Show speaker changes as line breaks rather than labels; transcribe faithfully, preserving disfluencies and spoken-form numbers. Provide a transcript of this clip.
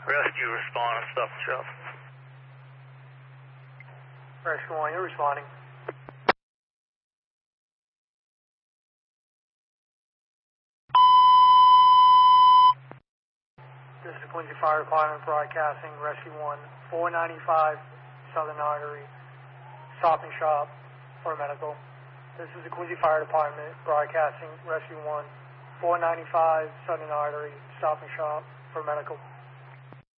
Rescue respond and stop the shop.
Rescue one, you're responding. This is the Quincy Fire Department broadcasting, Rescue one, four ninety-five Southern Artery, Stop and Shop for medical. This is the Quincy Fire Department broadcasting, Rescue one, four ninety-five Southern Artery, Stop and Shop for medical.